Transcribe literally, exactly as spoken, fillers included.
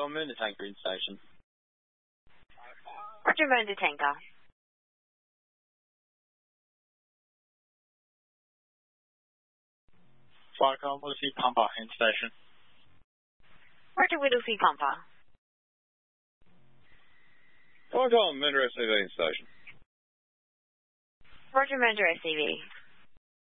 Moon to Tanker in station. Roger, Moon to Tanker. Flycom, Whittlesey Pumper in station. Roger, Whittlesey Pumper. Flycom, Moon to S C V in station. Roger, Moon to S C V.